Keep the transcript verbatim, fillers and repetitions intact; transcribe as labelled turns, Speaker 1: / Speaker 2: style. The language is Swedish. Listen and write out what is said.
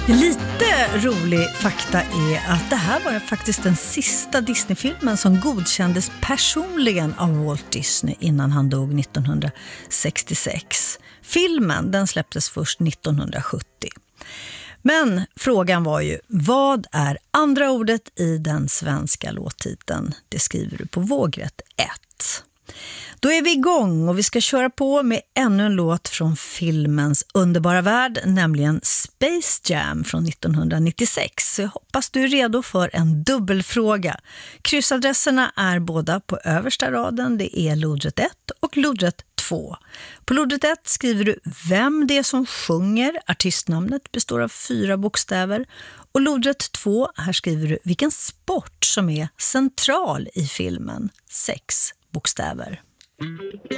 Speaker 1: Lite rolig fakta är att det här var faktiskt den sista Disney-filmen som godkändes personligen av Walt Disney innan han dog nittonhundrasextiosex. Filmen den släpptes först nittonhundrasjuttio. Men frågan var ju, vad är andra ordet i den svenska låttiteln? Det skriver du på vågrätt ett. Då är vi igång och vi ska köra på med ännu en låt från filmens underbara värld, nämligen Space Jam från nittonhundranittiosex. Så jag hoppas du är redo för en dubbelfråga. Kryssadresserna är båda på översta raden, det är lodrätt ett och lodrätt två. På lodrätt ett skriver du vem det är som sjunger, artistnamnet består av fyra bokstäver. Och lodrätt två, här skriver du vilken sport som är central i filmen, sex bokstäver.